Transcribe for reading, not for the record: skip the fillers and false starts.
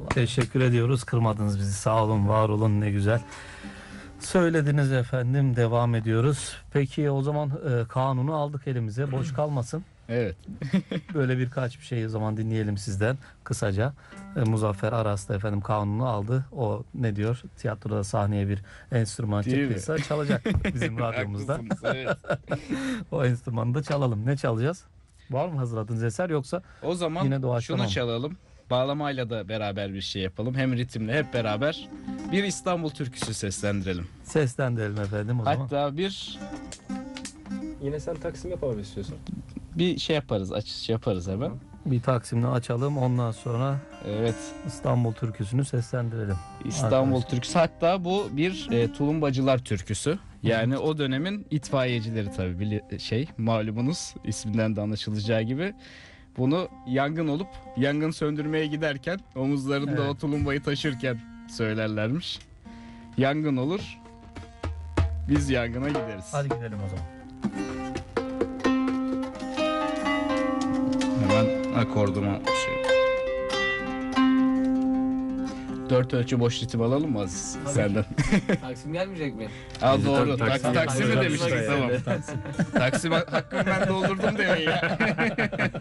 Teşekkür ediyoruz. Kırmadınız bizi. Sağ olun, var olun. Ne güzel. Söylediniz efendim. Devam ediyoruz. Peki o zaman kanunu aldık elimize. Boş kalmasın. Evet. Böyle birkaç bir şey o zaman dinleyelim sizden kısaca. Muzaffer Aras da efendim kanunu aldı. O ne diyor? Tiyatroda sahneye bir enstrüman Değil mi? çıktıysa çalacak bizim radyomuzda. Haklısınız, evet. O enstrümanı da çalalım. Ne çalacağız? Var mı hazırladığınız eser yoksa O zaman yine doğaçlama şunu mı? çalalım. Bağlamayla da beraber bir şey yapalım. Hem ritimle hep beraber bir İstanbul türküsü seslendirelim. Seslendirelim efendim o zaman. Hatta bir Yine sen taksim yapalım istiyorsan. şey yaparız, açış yaparız hemen. Bir Taksim'de açalım. Ondan sonra Evet. İstanbul türküsünü seslendirelim. İstanbul Arkadaşlar. türküsü. Hatta bu bir tulumbacılar türküsü. Yani o dönemin itfaiyecileri tabii malumunuz isminden de anlaşılacağı gibi. Bunu yangın olup yangın söndürmeye giderken omuzlarında Evet. o tulumbayı taşırken söylerlermiş. Yangın olur. Biz yangına gideriz. Hadi gidelim o zaman. Hemen akordumu şey. 4 ölçü boş ritim alalım mı Aziz senden? Taksim gelmeyecek mi? Aa doğru. Taksim- Taksim'i Taksim- demiştik Taksim- tamam. Taksim. Taksim hakkımı ben doldurdum demeyi ya.